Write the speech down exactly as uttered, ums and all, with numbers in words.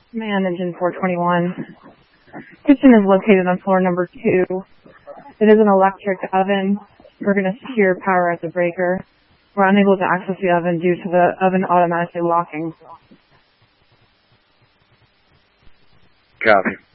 Man, engine four twenty-one. Kitchen is located on floor number two. It is an electric oven. We're going to secure power at the breaker. We're unable to access the oven due to the oven automatically locking. Copy.